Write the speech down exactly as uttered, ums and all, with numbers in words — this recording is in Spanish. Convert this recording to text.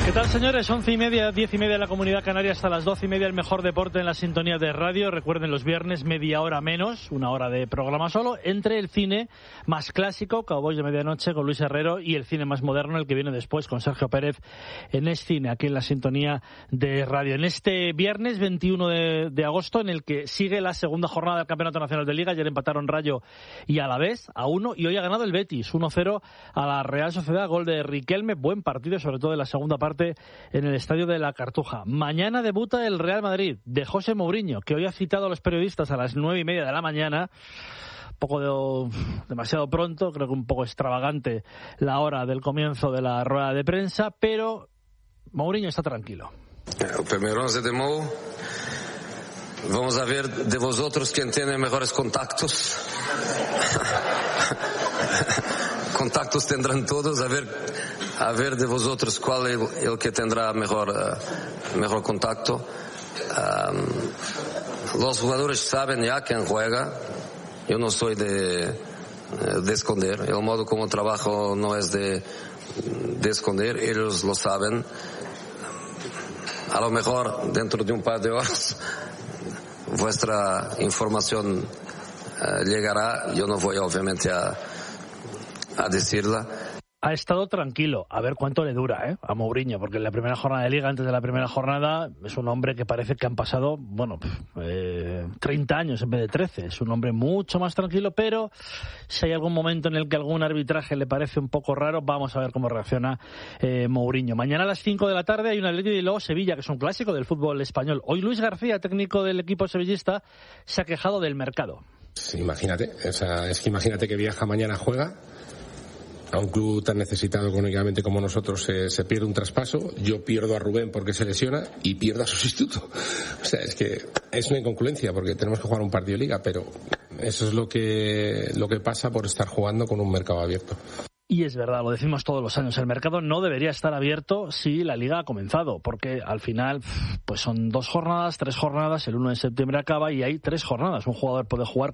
¿Qué tal, señores? Once y media, diez y media en la Comunidad Canaria, hasta las doce y media el mejor deporte en la sintonía de radio. Recuerden, los viernes media hora menos, una hora de programa solo, entre el cine más clásico, Cowboys de Medianoche con Luis Herrero, y el cine más moderno, el que viene después con Sergio Pérez en Es Cine, aquí en la sintonía de radio. En este viernes veintiuno de, de agosto, en el que sigue la segunda jornada del Campeonato Nacional de Liga. Ayer empataron Rayo y Alavés a uno, y hoy ha ganado el Betis uno cero a la Real Sociedad, gol de Riquelme. Buen partido, sobre todo en la segunda parte en el estadio de la Cartuja. Mañana debuta el Real Madrid de José Mourinho, que hoy ha citado a los periodistas a las nueve y media de la mañana. Un poco de, demasiado pronto, creo que un poco extravagante la hora del comienzo de la rueda de prensa, pero Mourinho está tranquilo. El primer once de Mou. Vamos a ver de vosotros quién tiene mejores contactos. Contactos tendrán todos, a ver, a ver de vosotros cuál es el, el que tendrá mejor, uh, mejor contacto. Um, los jugadores saben ya quién juega. Yo no soy de, de esconder. El modo como trabajo no es de, de esconder. Ellos lo saben. A lo mejor dentro de un par de horas vuestra información uh, llegará. Yo no voy obviamente a a decirla. Ha estado tranquilo, a ver cuánto le dura, ¿eh? a Mourinho, porque en la primera jornada de Liga, antes de la primera jornada, es un hombre que parece que han pasado, bueno, eh, treinta años en vez de trece. Es un hombre mucho más tranquilo, pero si hay algún momento en el que algún arbitraje le parece un poco raro, vamos a ver cómo reacciona eh, Mourinho. Mañana a las cinco de la tarde hay un Atlético y luego Sevilla, que es un clásico del fútbol español. Hoy Luis García, técnico del equipo sevillista, se ha quejado del mercado. Sí, imagínate, o sea, es que imagínate que Viaja mañana juega a un club tan necesitado económicamente como nosotros, se, se pierde un traspaso, yo pierdo a Rubén porque se lesiona y pierdo a su sustituto. O sea, es que es una inconcluencia porque tenemos que jugar un partido de Liga, pero eso es lo que, lo que pasa por estar jugando con un mercado abierto. Y es verdad, lo decimos todos los años, el mercado no debería estar abierto si la Liga ha comenzado, porque al final pues son dos jornadas, tres jornadas, el uno de septiembre acaba y hay tres jornadas. Un jugador puede jugar